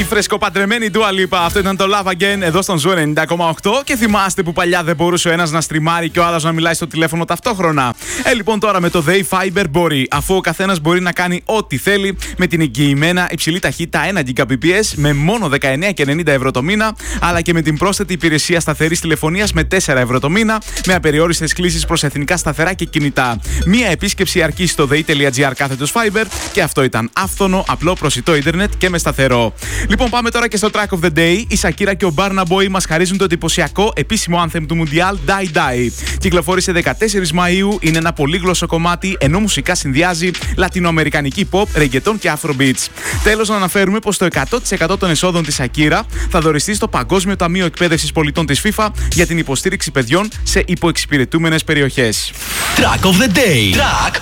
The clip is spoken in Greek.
Η φρεσκοπαντρεμένη Dua Lipa. Αυτό ήταν το Love Again εδώ στον Ζου 90,8. Και θυμάστε που παλιά δεν μπορούσε ο ένας να στριμάρει και ο άλλος να μιλάει στο τηλέφωνο ταυτόχρονα. Λοιπόν, τώρα με το Day Fiber μπορεί. Αφού ο καθένας μπορεί να κάνει ό,τι θέλει με την εγγυημένα υψηλή ταχύτητα 1 Gbps με μόνο 19,90 ευρώ το μήνα, αλλά και με την πρόσθετη υπηρεσία σταθερής τηλεφωνίας με 4 ευρώ το μήνα, με απεριόριστες κλήσεις προς εθνικά σταθερά και κινητά. Μία επίσκεψη αρκεί στο day.gr/Fiber και αυτό ήταν άφθονο, απλό, προσιτό ίντερνετ και με σταθερό. Λοιπόν, πάμε τώρα και στο Track of the Day. Η Shakira και ο Burna Boy μας χαρίζουν το εντυπωσιακό επίσημο anthem του Mundial Die Die. Κυκλοφόρησε 14 Μαΐου, είναι ένα πολύγλωσσο κομμάτι, ενώ μουσικά συνδυάζει λατινοαμερικανική pop, reggaeton και afrobeats. Τέλος, να αναφέρουμε πως το 100% των εσόδων της Shakira θα δωριστεί στο Παγκόσμιο Ταμείο Εκπαίδευσης Πολιτών της FIFA για την υποστήριξη παιδιών σε υποεξυπηρετούμενες περιοχές. Track of the Day. Track